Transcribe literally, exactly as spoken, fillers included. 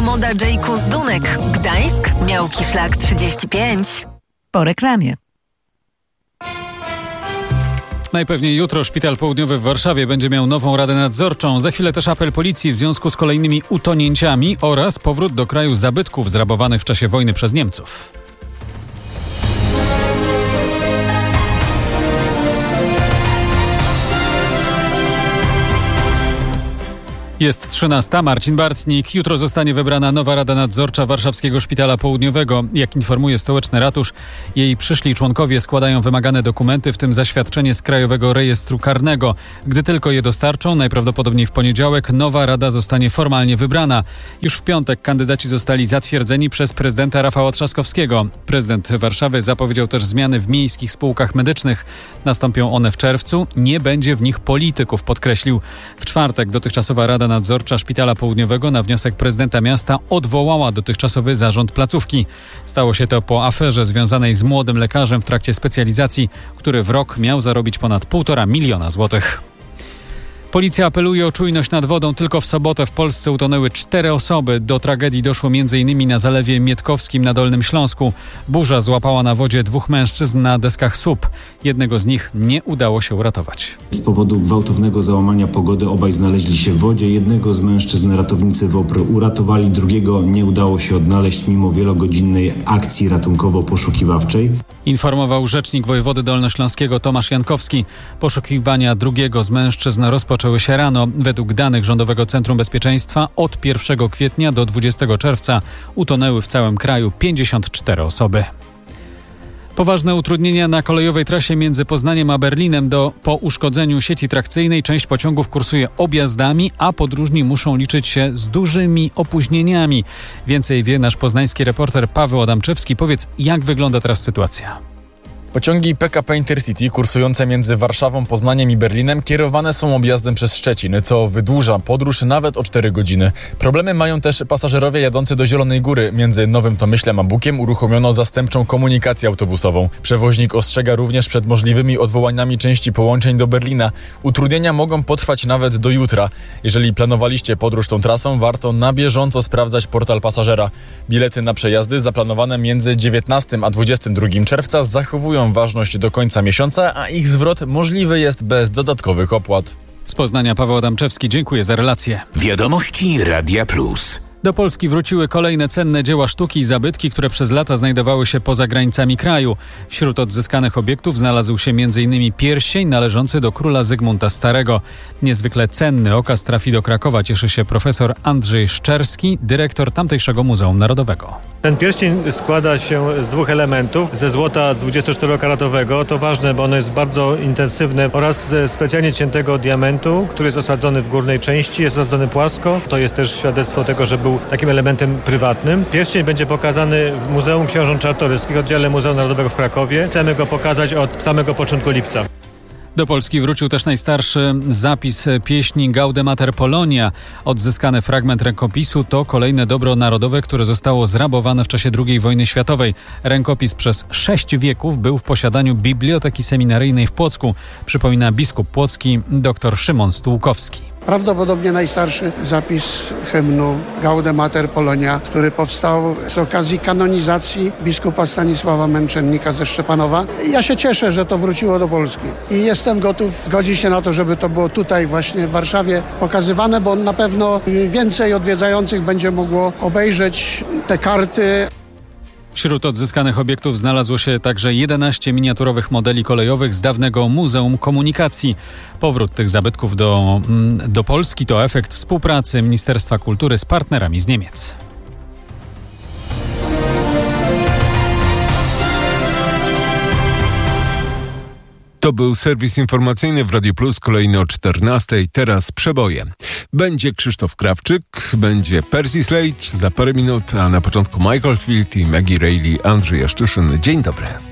Moda J-Kus Dunek. Gdańsk, Miałki Szlak trzydzieści pięć. Po reklamie. Najpewniej jutro Szpital Południowy w Warszawie będzie miał nową radę nadzorczą. Za chwilę też apel policji w związku z kolejnymi utonięciami oraz powrót do kraju zabytków zrabowanych w czasie wojny przez Niemców. Jest trzynasta. Marcin Bartnik. Jutro zostanie wybrana nowa Rada Nadzorcza Warszawskiego Szpitala Południowego. Jak informuje stołeczny ratusz, jej przyszli członkowie składają wymagane dokumenty, w tym zaświadczenie z Krajowego Rejestru Karnego. Gdy tylko je dostarczą, najprawdopodobniej w poniedziałek, nowa rada zostanie formalnie wybrana. Już w piątek kandydaci zostali zatwierdzeni przez prezydenta Rafała Trzaskowskiego. Prezydent Warszawy zapowiedział też zmiany w miejskich spółkach medycznych. Nastąpią one w czerwcu. Nie będzie w nich polityków, podkreślił. W czwartek dotychczasowa Rada Nadzorcza Szpitala Południowego na wniosek prezydenta miasta odwołała dotychczasowy zarząd placówki. Stało się to po aferze związanej z młodym lekarzem w trakcie specjalizacji, który w rok miał zarobić ponad półtora miliona złotych. Policja apeluje o czujność nad wodą. Tylko w sobotę w Polsce utonęły cztery osoby. Do tragedii doszło m.in. na Zalewie Mietkowskim na Dolnym Śląsku. Burza złapała na wodzie dwóch mężczyzn na deskach S U P. Jednego z nich nie udało się uratować. Z powodu gwałtownego załamania pogody obaj znaleźli się w wodzie. Jednego z mężczyzn ratownicy WOPR uratowali, drugiego nie udało się odnaleźć mimo wielogodzinnej akcji ratunkowo-poszukiwawczej. Informował rzecznik wojewody dolnośląskiego Tomasz Jankowski. Poszukiwania drugiego z mężczyzn rozpoczęły Zaczęły się rano. Według danych Rządowego Centrum Bezpieczeństwa od pierwszego kwietnia do dwudziestego czerwca utonęły w całym kraju pięćdziesiąt cztery osoby. Poważne utrudnienia na kolejowej trasie między Poznaniem a Berlinem. Do, po uszkodzeniu sieci trakcyjnej część pociągów kursuje objazdami, a podróżni muszą liczyć się z dużymi opóźnieniami. Więcej wie nasz poznański reporter Paweł Adamczewski. Powiedz, jak wygląda teraz sytuacja? Pociągi P K P Intercity kursujące między Warszawą, Poznaniem i Berlinem kierowane są objazdem przez Szczecin, co wydłuża podróż nawet o cztery godziny. Problemy mają też pasażerowie jadący do Zielonej Góry. Między Nowym Tomyślem a Bukiem uruchomiono zastępczą komunikację autobusową. Przewoźnik ostrzega również przed możliwymi odwołaniami części połączeń do Berlina. Utrudnienia mogą potrwać nawet do jutra. Jeżeli planowaliście podróż tą trasą, warto na bieżąco sprawdzać portal pasażera. Bilety na przejazdy zaplanowane między dziewiętnastego a dwudziestego drugiego czerwca zachowują ważność do końca miesiąca, a ich zwrot możliwy jest bez dodatkowych opłat. Z Poznania Paweł Adamczewski, dziękuję za relację. Wiadomości Radia Plus. Do Polski wróciły kolejne cenne dzieła sztuki i zabytki, które przez lata znajdowały się poza granicami kraju. Wśród odzyskanych obiektów znalazł się m.in. pierścień należący do króla Zygmunta Starego. Niezwykle cenny okaz trafi do Krakowa, cieszy się profesor Andrzej Szczerski, dyrektor tamtejszego Muzeum Narodowego. Ten pierścień składa się z dwóch elementów. Ze złota dwudziestoczterokaratowego, to ważne, bo ono jest bardzo intensywne, oraz ze specjalnie ciętego diamentu, który jest osadzony w górnej części, jest osadzony płasko. To jest też świadectwo tego, że był takim elementem prywatnym. Pierścień będzie pokazany w Muzeum Książąt Czartoryskich, oddziale Muzeum Narodowego w Krakowie. Chcemy go pokazać od samego początku lipca. Do Polski wrócił też najstarszy zapis pieśni Gaudemater Polonia. Odzyskany fragment rękopisu to kolejne dobro narodowe, które zostało zrabowane w czasie drugiej wojny światowej. Rękopis przez sześć wieków był w posiadaniu Biblioteki Seminaryjnej w Płocku, przypomina biskup płocki dr Szymon Stułkowski. Prawdopodobnie najstarszy zapis hymnu Gaudemater Polonia, który powstał z okazji kanonizacji biskupa Stanisława Męczennika ze Szczepanowa. Ja się cieszę, że to wróciło do Polski i jestem gotów zgodzić się na to, żeby to było tutaj właśnie w Warszawie pokazywane, bo na pewno więcej odwiedzających będzie mogło obejrzeć te karty. Wśród odzyskanych obiektów znalazło się także jedenaście miniaturowych modeli kolejowych z dawnego Muzeum Komunikacji. Powrót tych zabytków do, do Polski to efekt współpracy Ministerstwa Kultury z partnerami z Niemiec. To był serwis informacyjny w Radiu Plus, kolejny o czternastej, teraz przeboje. Będzie Krzysztof Krawczyk, będzie Percy Sledge za parę minut, a na początku Michael Field i Maggie Reilly, Andrzej Jaszczyszyn. Dzień dobry.